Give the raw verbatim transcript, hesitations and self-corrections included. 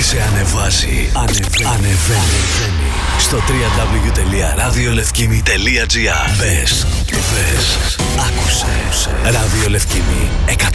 σε ανεβάζει, ανεβαίνει, ανεβαίνει. Στο double-u double-u double-u τελεία ραδιολευκήμι τελεία τζι άρ. Μπες, μπες, άκουσε. Ραδιολευκήμι εκατό